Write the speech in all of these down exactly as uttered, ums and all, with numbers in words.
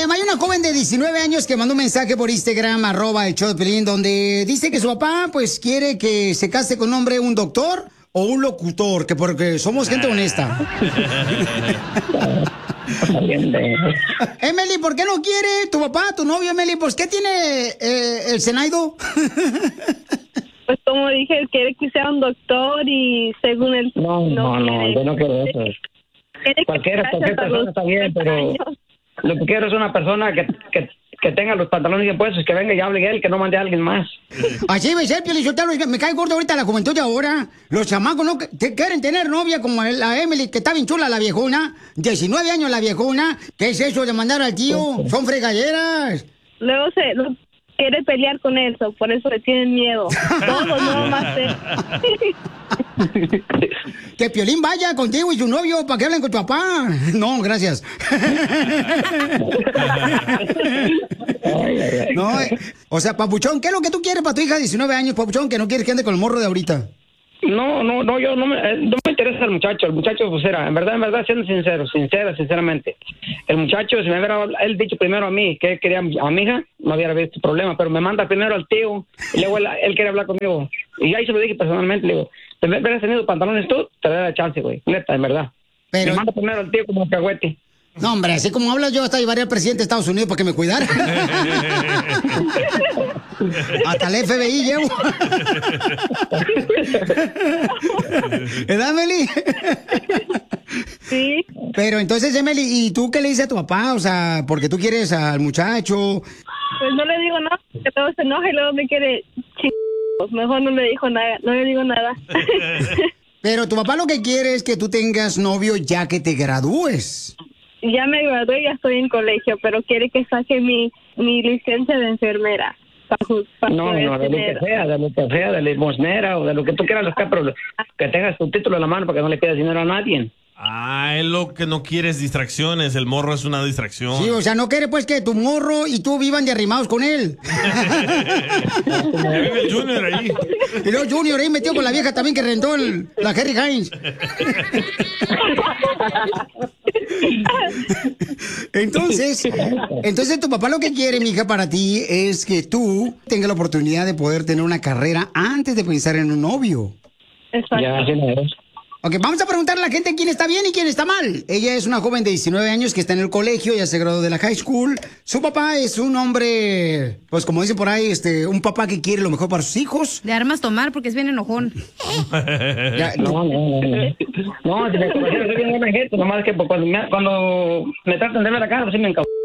hay una joven de diecinueve años que mandó un mensaje por Instagram, arroba el show de Piolín, donde dice que su papá, pues, quiere que se case con un hombre, un doctor o un locutor, que porque somos gente honesta. Emily, ¿por qué no quiere tu papá, tu novio, Emily? Pues, ¿qué tiene eh, el Zenaido? Pues como dije, él quiere que sea un doctor y según él... No, no, no, yo no quiero eso. Cualquier, cualquier persona está bien, pero lo que quiero es una persona que, que, que tenga los pantalones bien puestos, que venga y hable él, que no mande a alguien más. Así me ser, Piolizotelo, me cae gordo ahorita la juventud de ahora. Los chamacos no te quieren tener novia como la Emily, que está bien chula la viejona, diecinueve años la viejona. ¿Qué es eso de mandar al tío? Son fregaderas. Luego se... Lo... quiere pelear con eso, por eso le tienen miedo. Todos no más que Piolín vaya contigo y su novio para que hablen con tu papá. No, gracias. No, eh, o sea, Papuchón, ¿qué es lo que tú quieres para tu hija de diecinueve años, Papuchón, que no quieres que ande con el morro de ahorita? No, no, no, yo no me, no me interesa el muchacho. El muchacho, pues era, en verdad, en verdad, siendo sincero, sincera, sinceramente. El muchacho, si me hubiera él dicho primero a mí que él quería a mi hija, no hubiera visto problema, pero me manda primero al tío y luego él, él quiere hablar conmigo. Y ahí se lo dije personalmente, le digo, te hubieras tenido pantalones tú, te daría la chance, güey, neta, en verdad. Pero... me manda primero al tío como cagüete. No, hombre, así como hablas yo hasta llevaría al presidente de Estados Unidos para que me cuidara. Hasta el F B I llevo. ¿Verdad, Emily? Sí. Pero entonces, Emily, ¿y tú qué le dices a tu papá? O sea, porque tú quieres al muchacho. Pues no le digo nada, que todo se enoja y luego me quiere chingos. Mejor no le dijo nada, no le digo nada. Pero tu papá lo que quiere es que tú tengas novio ya que te gradúes. Ya me gradué, ya estoy en colegio, pero quiere que saque mi, mi licencia de enfermera. Para, para no, no, de tener... lo que sea, de lo que sea, de limosnera o de lo que tú quieras, pero que tengas tu título en la mano para que no le pidas dinero a nadie. Ah, él lo que no quiere es distracciones, el morro es una distracción. Sí, o sea, no quiere pues que tu morro y tú vivan de arrimados con él. Vive el Junior ahí. Y luego Junior ahí metió con la vieja también que rentó el, la Harry Hines. Entonces, entonces tu papá lo que quiere, mija, para ti es que tú tengas la oportunidad de poder tener una carrera antes de pensar en un novio. Exacto. Ya, así no es. Ok, vamos a preguntarle a la gente quién está bien y quién está mal. Ella es una joven de diecinueve años que está en el colegio, ya se graduó de la high school. Su papá es un hombre, pues como dicen por ahí, este, un papá que quiere lo mejor para sus hijos. De armas tomar porque es bien enojón. Ya, no, no, no, no. No, si me conocieron, soy bien buena gente, nomás que cuando me, cuando me tratan de ver la cara, pues sí me encabro.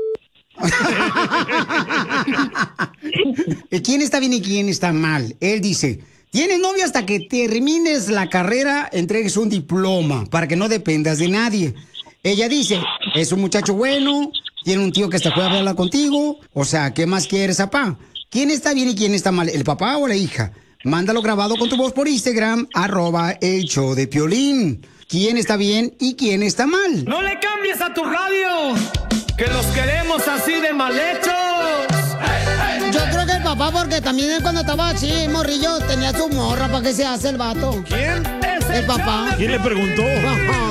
¿Quién está bien y quién está mal? Él dice... Tienes novio hasta que termines la carrera, entregues un diploma para que no dependas de nadie. Ella dice, es un muchacho bueno, tiene un tío que hasta puede hablar contigo. O sea, ¿qué más quieres, papá? ¿Quién está bien y quién está mal? ¿El papá o la hija? Mándalo grabado con tu voz por Instagram, arroba el show de Piolín. ¿Quién está bien y quién está mal? ¡No le cambies a tu radio! ¡Que los queremos así de mal hechos! Yo creo que el papá, porque también él cuando estaba así, morrillo, tenía su morra. ¿Para qué se hace el vato? ¿Quién? El papá. ¿Quién le preguntó?